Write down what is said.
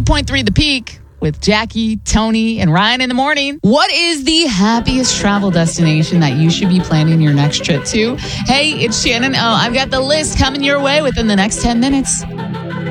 102.3 The Peak with Jackie, Tony, and Ryan in the morning. What is the happiest travel destination that you should be planning your next trip to? Hey, it's Shannon. I've got the list coming your way within the next 10 minutes.